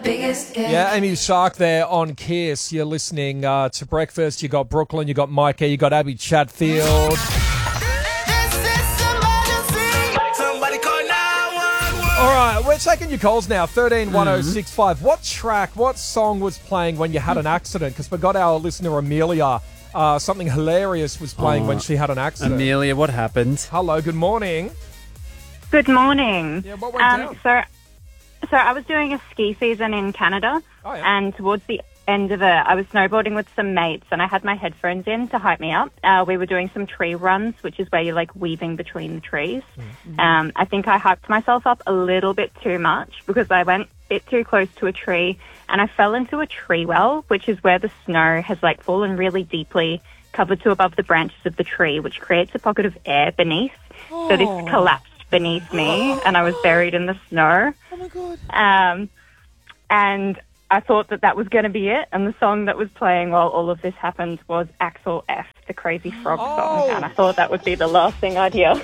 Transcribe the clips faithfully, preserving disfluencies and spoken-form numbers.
biggest gift. Yeah, Amy Shark there on Kiss. You're listening uh, to Breakfast. You got Brooklyn, you got Micah, you got Abby Chatfield. All right, we're taking your calls now. thirteen one oh six five. What track, what song was playing when you had an accident? Because we got our listener Amelia. Uh, something hilarious was playing Oh, when she had an accident. Amelia, what happened? Hello, good morning. Good morning. Yeah, what went um, down? So, so I was doing a ski season in Canada, Oh, yeah. and towards the end of it, I was snowboarding with some mates, and I had my headphones in to hype me up. Uh, we were doing some tree runs, which is where you're like weaving between the trees. Mm-hmm. Um, I think I hyped myself up a little bit too much because I went a bit too close to a tree, and I fell into a tree well, which is where the snow has like fallen really deeply, covered to above the branches of the tree, which creates a pocket of air beneath. So this collapsed beneath me, and I was buried in the snow. Oh, my God. Um, and I thought that that was going to be it, and the song that was playing while all of this happened was Axel F, the Crazy Frog Oh. song, and I thought that would be the last thing I'd hear.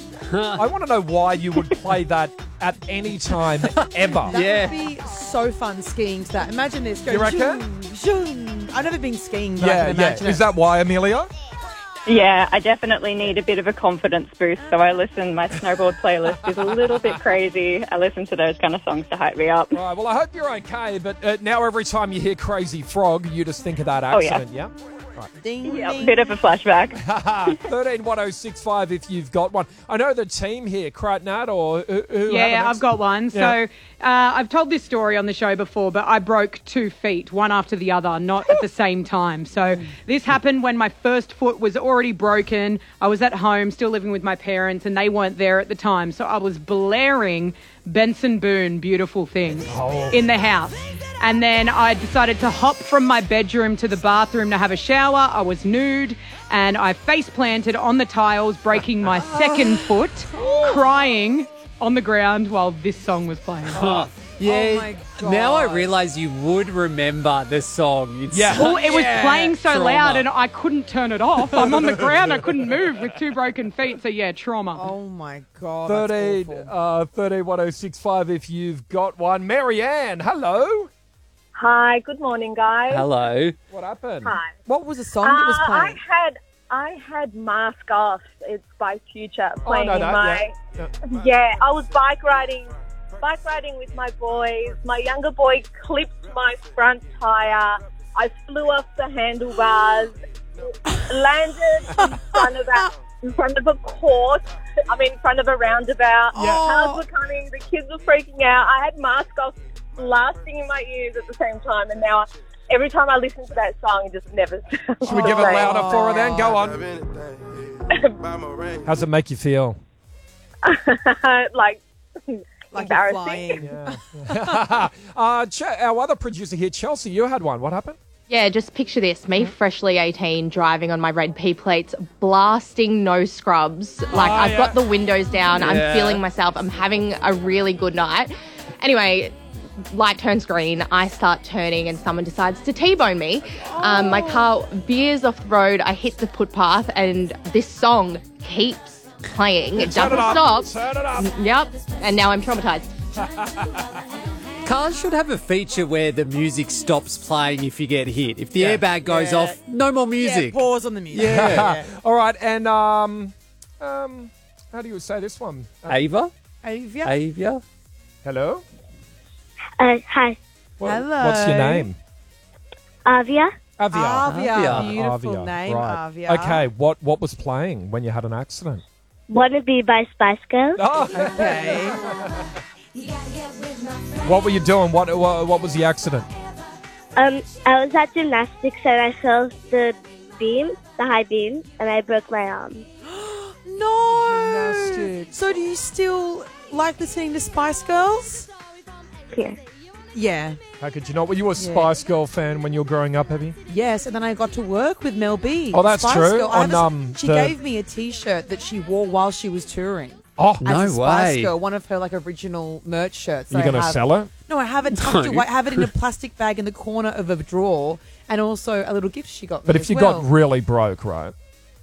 I want to know why you would play that at any time ever. That Yeah. would be so fun skiing to that. Imagine this. Go You reckon? zoom, zoom. I've never been skiing, but I Yeah, can yeah. imagine Is it. that why, Amelia? Yeah, I definitely need a bit of a confidence boost, so I listen, my snowboard playlist is a little bit crazy. I listen to those kind of songs to hype me up. All right, well, I hope you're okay, but uh, now every time you hear Crazy Frog, you just think of that Oh, yeah. accident, yeah? Ding, Yeah, a ding. bit of a flashback. thirteen one oh six five if you've got one. I know the team here, Kratnat or who, who Yeah, have an I've got one. Yeah. So uh, I've told this story on the show before, but I broke two feet, one after the other, not at the same time. So this happened when my first foot was already broken. I was at home, still living with my parents, and they weren't there at the time. So I was blaring Benson Boone, Beautiful Things, Oh. in the house. And then I decided to hop from my bedroom to the bathroom to have a shower. I was nude and I face planted on the tiles, breaking my second foot, crying on the ground while this song was playing. Oh, yeah. Oh, my God. Now I realise you would remember the song. It's Yeah. Oh, it was Yeah. playing so Trauma. loud and I couldn't turn it off. I'm on the ground. I couldn't move with two broken feet. So, yeah, trauma. Oh, my God. That's thirteen, awful. uh, thirteen one oh six five if you've got one. Marianne, hello. Hi, good morning, guys. Hello. What happened? Hi. What was the song that was Uh, I playing? had I had Mask Off. It's by Future playing oh, no, in no, my. yeah. Yeah. Yeah, I was bike riding, bike riding with my boys. My younger boy clipped my front tire. I flew off the handlebars, landed in front of a in front of a court. I mean, in front of a roundabout. Yeah. Cars were coming. The kids were freaking out. I had Mask Off blasting in my ears at the same time, and now every time I listen to that song, it just never sounds Should we give it louder for her then? Go on. How's it make you feel? like, Like embarrassing. flying. Yeah. uh, Ch- our other producer here, Chelsea, you had one. What happened? Yeah, just picture this. Me, freshly eighteen, driving on my red P plates, blasting no scrubs. Like, Oh, I've yeah. got the windows down. Yeah. I'm feeling myself. I'm having a really good night. Anyway, light turns green. I start turning and someone decides to T-bone me. Um, my car veers off the road. I hit the footpath and this song keeps playing. It Turn doesn't it up. stop. Turn it up. Yep. And now I'm traumatized. Cars should have a feature where the music stops playing if you get hit. If the Yeah. airbag goes Yeah. off, no more Yeah, music. pause on the music. Yeah. All right, and um, um, how do you say this one? Uh, Ava? Avia? Avia? hello? Uh, hi, What- Hello. What's your name? Avia. Avia. Avia. Avia. Beautiful Avia, name, right. Avia. Okay, what, what was playing when you had an accident? Wanna Be by Spice Girls. Oh, Okay. what were you doing? What, what, what was the accident? Um, I was at gymnastics and I fell off the beam, the high beam, and I broke my arm. No. Gymnastics. So do you still like listening to Spice Girls? Here. Yeah. How could you not? Were you a Spice Girl fan when you were growing up, Abby? Yes, and then I got to work with Mel B. Oh, that's Spice true. Girl. I On, have a- um, she the- gave me a T-shirt that she wore while she was touring. Oh, No as a Spice way. Girl, one of her like original merch shirts. you're that I going to have. sell it? No, I have it tucked No. away. I have it in a plastic bag in the corner of a drawer, and also a little gift she got me But if as you well. got really broke, right?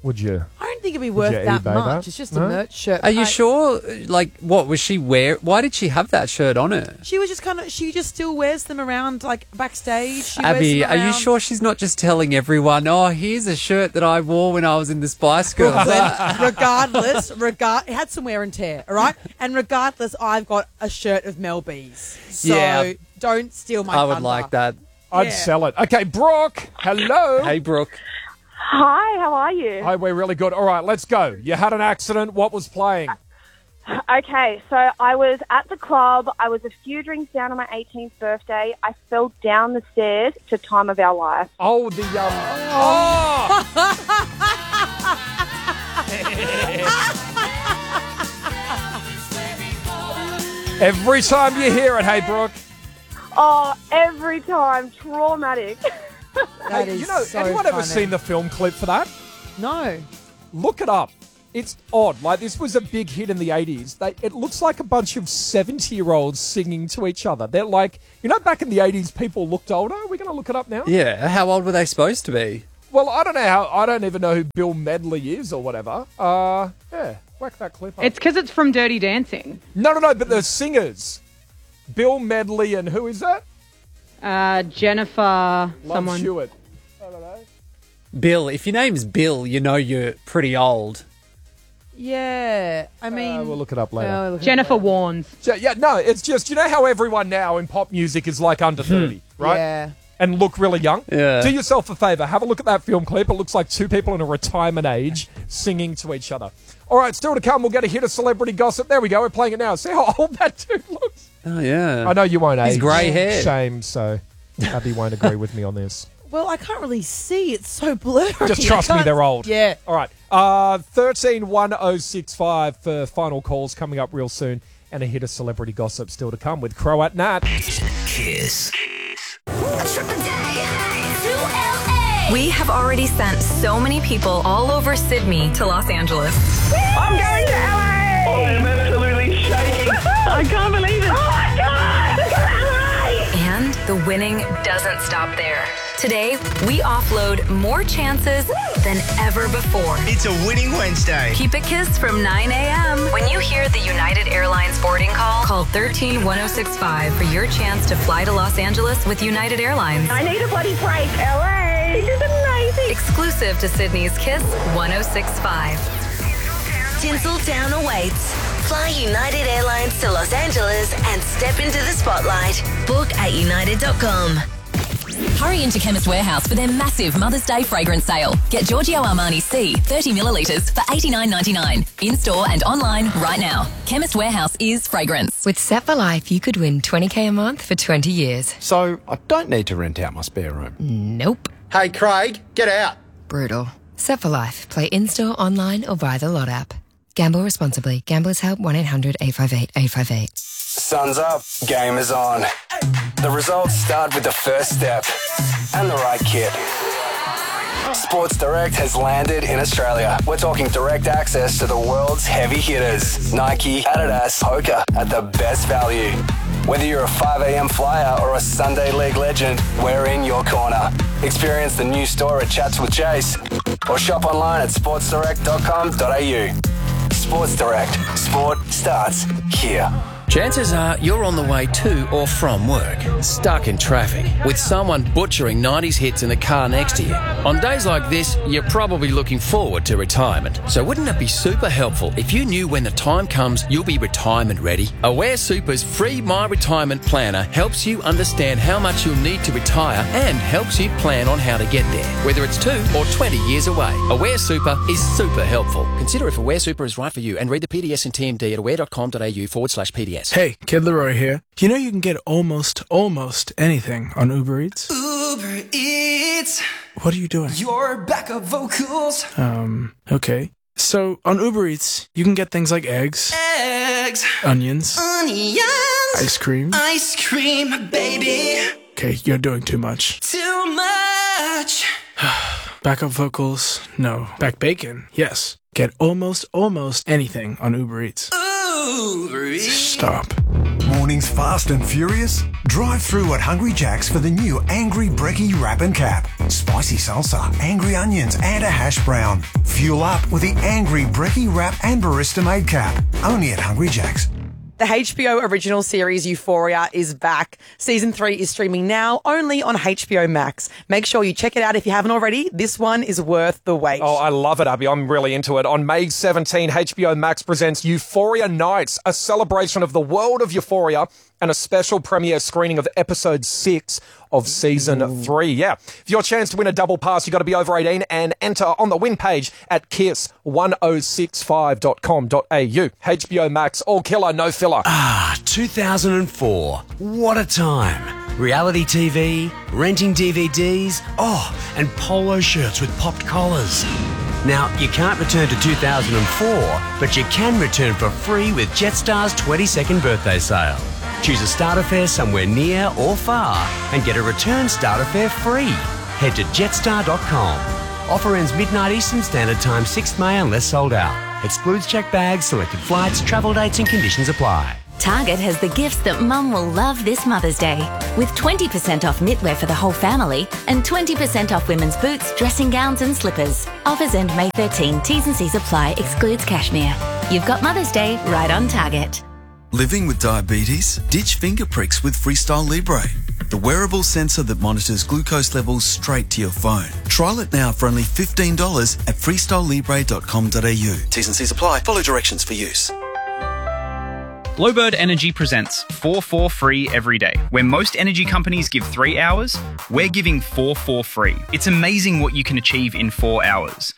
Would you? I don't think it'd be Would worth you that eBay much. that? It's just No? a merch shirt. Are you I- sure? Like, what was she wear? Why did she have that shirt on her? She was just kind of. She just still wears them around, like backstage. She Abby, wears are them you around. sure she's not just telling everyone, oh, here's a shirt that I wore when I was in the Spice Girls? When, regardless, regard it had some wear and tear, all right. And regardless, I've got a shirt of Mel B's, so Yeah. don't steal my. I would thunder. like that. I'd Yeah. sell it. Okay, Brooke. Hello. Hey, Brooke. Hi, how are you? Hi, we're really good. All right, let's go. You had an accident. What was playing? Okay, so I was at the club. I was a few drinks down on my eighteenth birthday. I fell down the stairs to Time of Our Life. Oh, the um. Oh! Every time you hear it, hey Brooke. Oh, every time. Traumatic. That Hey, is you know, so anyone ever funny. seen the film clip for that? No. Look it up. It's odd. Like, this was a big hit in the eighties. They, it looks like a bunch of seventy-year-olds singing to each other. They're like, you know, back in the eighties, people looked older. Are we going to look it up now? Yeah, how old were they supposed to be? Well, I don't know how. I don't even know who Bill Medley is or whatever. Uh, yeah, whack that clip up. It's because it's from Dirty Dancing. No, no, no, but the singers. Bill Medley and who is that? Uh, Jennifer, Love someone. Stewart. I don't know. Bill. If your name's Bill, you know you're pretty old. Yeah, I mean, Uh, we'll look it up later. well, look at Jennifer that. Warnes. So, yeah, no, it's just, you know how everyone now in pop music is like under thirty, right? Yeah. And look really young? Yeah. Do yourself a favour. Have a look at that film clip. It looks like two people in a retirement age singing to each other. All right, still to come, we'll get a hit of celebrity gossip. There we go. We're playing it now. See how old that dude looks? Oh, yeah. I know you won't age. He's grey hair. Shame, so Abby won't agree with me on this. Well, I can't really see. It's so blurry. Just trust I me, can't- they're old. Yeah. All right. Uh, thirteen one oh six five for final calls coming up real soon. And a hit of celebrity gossip still to come with Crow at Nat. Kiss. We have already sent so many people all over Sydney to Los Angeles. I'm going to L A! Oh, I'm absolutely shaking. I can't believe it. Oh my God! Look at L A! And the winning doesn't stop there. Today, we offload more chances than ever before. It's a winning Wednesday. Keep it Kiss from nine a.m. When you hear the United Airlines boarding call, call one three one oh six five for your chance to fly to Los Angeles with United Airlines. I need a bloody break, L A! This is amazing! Exclusive to Sydney's Kiss one oh six point five. Tinseltown awaits. Fly United Airlines to Los Angeles and step into the spotlight. Book at united dot com. Hurry into Chemist Warehouse for their massive Mother's Day fragrance sale. Get Giorgio Armani C thirty millilitres for eighty-nine ninety-nine. In-store and online right now. Chemist Warehouse is fragrance. With Set for Life, you could win twenty K a month for twenty years. So I don't need to rent out my spare room. Nope. Hey, Craig, get out. Brutal. Set for Life. Play in-store, online, or via the Lot app. Gamble responsibly. Gamblers Help one eight hundred eight five eight eight five eight. Sun's up, game is on. The results start with the first step and the right kit. Sports Direct has landed in Australia. We're talking direct access to the world's heavy hitters. Nike, Adidas, Hoka at the best value. Whether you're a five a.m. flyer or a Sunday League legend, we're in your corner. Experience the new store at Chats with Chase or shop online at sports direct dot com dot a u. Sports Direct. Sport starts here. Chances are you're on the way to or from work, stuck in traffic, with someone butchering nineties hits in the car next to you. On days like this, you're probably looking forward to retirement. So wouldn't it be super helpful if you knew when the time comes you'll be retirement ready? Aware Super's free My Retirement Planner helps you understand how much you'll need to retire and helps you plan on how to get there, whether it's two or twenty years away. Aware Super is super helpful. Consider if Aware Super is right for you and read the P D S and T M D at aware dot com dot a u forward slash P D S. Hey, Kid Leroy here. You know you can get almost, almost anything on Uber Eats? Uber Eats. What are you doing? Your backup vocals. Um, okay. So, on Uber Eats, you can get things like eggs, Eggs. onions, Onions. ice cream. Ice cream, baby. Okay, you're doing too much. Too much. Backup vocals? No. Back bacon? Yes. Get almost, almost anything on Uber Eats. Uber Eats. Stop. Morning mornings fast and furious? Drive through at Hungry Jack's for the new Angry Brekkie Wrap and Cap. Spicy salsa, angry onions and a hash brown. Fuel up with the Angry Brekkie Wrap and Barista Made Cap. Only at Hungry Jack's. The H B O original series Euphoria is back. Season three is streaming now only on H B O Max. Make sure you check it out if you haven't already. This one is worth the wait. Oh, I love it, Abby. I'm really into it. On May seventeenth, H B O Max presents Euphoria Nights, a celebration of the world of Euphoria and a special premiere screening of episode six of season Ooh. three. Yeah. For your chance to win a double pass, you've got to be over eighteen and enter on the win page at kiss ten sixty-five dot com dot a u. H B O Max, all killer, no filler. Ah, two thousand four. What a time. Reality T V, renting D V Ds, oh, and polo shirts with popped collars. Now, you can't return to two thousand four, but you can return for free with Jetstar's twenty-second birthday sale. Choose a starter fare somewhere near or far and get a return starter fare free. Head to jetstar dot com. Offer ends midnight Eastern Standard Time, sixth May unless sold out. Excludes checked bags, selected flights, travel dates and conditions apply. Target has the gifts that Mum will love this Mother's Day. With twenty percent off knitwear for the whole family and twenty percent off women's boots, dressing gowns and slippers. Offers end May thirteenth. T's and C's apply. Excludes cashmere. You've got Mother's Day right on Target. Living with diabetes? Ditch finger pricks with Freestyle Libre, the wearable sensor that monitors glucose levels straight to your phone. Trial it now for only fifteen dollars at freestyle libre dot com dot a u. T's and C's apply. Follow directions for use. Glowbird Energy presents four four free every day. Where most energy companies give three hours, we're giving four four free. It's amazing what you can achieve in four hours.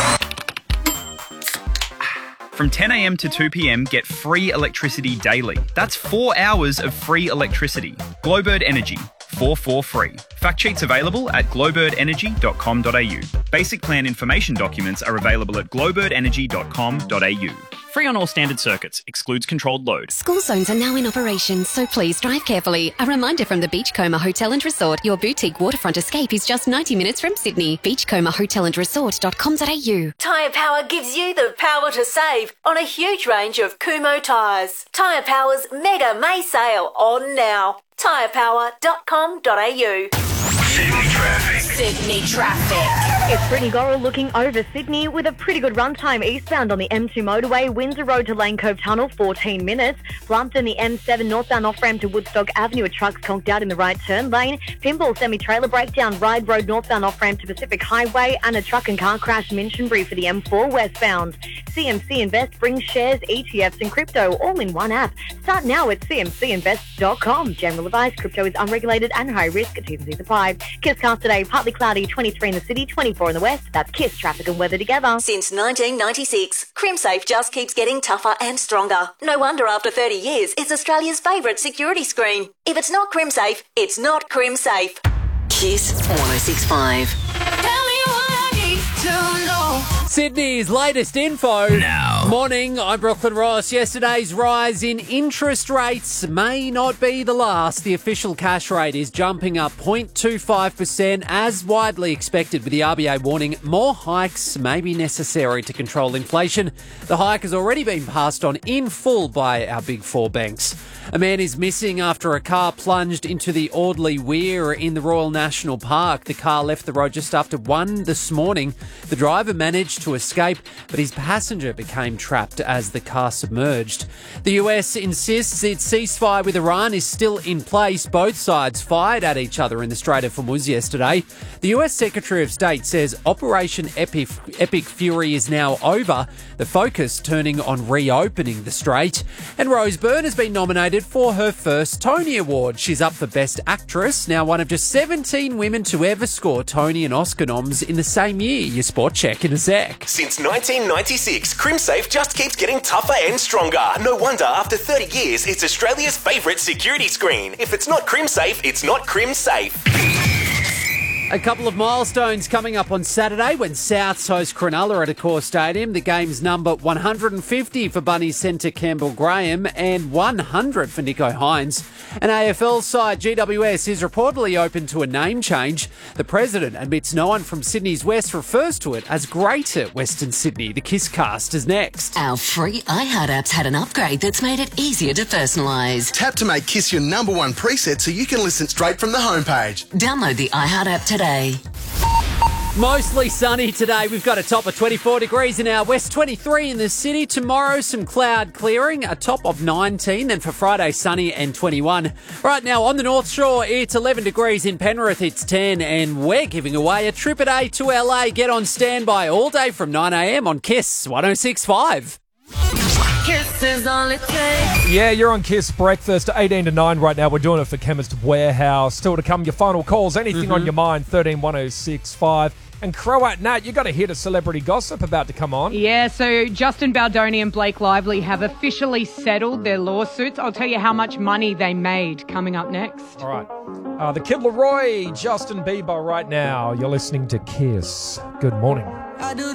From ten a.m. to two p.m, get free electricity daily. That's four hours of free electricity. Glowbird Energy, four four free. Fact sheets available at glowbird energy dot com dot a u. Basic plan information documents are available at glowbird energy dot com dot a u. Free on all standard circuits. Excludes controlled load. School zones are now in operation, so please drive carefully. A reminder from the Beachcomber Hotel and Resort. Your boutique waterfront escape is just ninety minutes from Sydney. beachcomber hotel and resort dot com dot a u. Tyre Power gives you the power to save on a huge range of Kumho tyres. Tyre Power's Mega May sale on now. tyre power dot com dot a u. Sydney traffic. Sydney traffic. It's Brittany Gorrell looking over Sydney with a pretty good runtime eastbound on the M two motorway, Windsor Road to Lane Cove Tunnel, fourteen minutes. Plumpton, the M seven northbound off-ramp to Woodstock Avenue, a truck's conked out in the right turn lane. Pimble semi-trailer breakdown, Ryde Road northbound off-ramp to Pacific Highway, and a truck and car crash in Minchinbury for the M four westbound. C M C Invest brings shares, E T Fs and crypto all in one app. Start now at c m c invest dot com. General advice, crypto is unregulated and high risk. T's and C's apply. Kiss cast today, partly cloudy, twenty-three in the city, twenty-four in the west. That's Kiss traffic and weather together. Since nineteen ninety-six, CrimSafe just keeps getting tougher and stronger. No wonder after thirty years, it's Australia's favourite security screen. If it's not CrimSafe, it's not CrimSafe. Kiss one oh six point five. Tell me what I need to know. Sydney's latest info. Now. Morning, I'm Brooklyn Ross. Yesterday's rise in interest rates may not be the last. The official cash rate is jumping up zero point two five percent as widely expected, with the R B A warning more hikes may be necessary to control inflation. The hike has already been passed on in full by our big four banks. A man is missing after a car plunged into the Audley Weir in the Royal National Park. The car left the road just after one this morning. The driver managed to escape, but his passenger became trapped as the car submerged. The U S insists its ceasefire with Iran is still in place. Both sides fired at each other in the Strait of Hormuz yesterday. The U S Secretary of State says Operation Epic, Epic Fury is now over, the focus turning on reopening the strait. And Rose Byrne has been nominated for her first Tony Award. She's up for Best Actress, now one of just seventeen women to ever score Tony and Oscar noms in the same year. Your sport check in a sec. Since nineteen ninety-six, CrimSafe just keeps getting tougher and stronger. No wonder after thirty years, it's Australia's favourite security screen. If it's not CrimSafe, it's not CrimSafe. A couple of milestones coming up on Saturday when Souths host Cronulla at Accor Stadium. The game's number one hundred fifty for Bunny centre Campbell Graham and one hundred for Nico Hines. An A F L side, G W S, is reportedly open to a name change. The president admits no one from Sydney's West refers to it as Greater Western Sydney. The Kiss Cast is next. Our free iHeart app's had an upgrade that's made it easier to personalise. Tap to make Kiss your number one preset so you can listen straight from the homepage. Download the iHeart app today. Mostly sunny today. We've got a top of twenty-four degrees in our west, twenty-three in the city. Tomorrow, some cloud clearing, a top of nineteen. Then for Friday, sunny and twenty-one. Right now, on the North Shore, it's eleven degrees. In Penrith, it's ten. And we're giving away a trip a day to L A. Get on standby all day from nine a.m. on Kiss one oh six point five. Kiss is all it takes. Yeah, you're on Kiss Breakfast, eighteen to nine right now. We're doing it for Chemist Warehouse. Still to come, your final calls. Anything Mm-hmm. on your mind, thirteen one oh six five. And Croat Nat, you got a hit of celebrity gossip about to come on. Yeah, so Justin Baldoni and Blake Lively have officially settled their lawsuits. I'll tell you how much money they made coming up next. All right. Uh, the Kid Laroi, Justin Bieber right now. You're listening to Kiss. Good morning. I do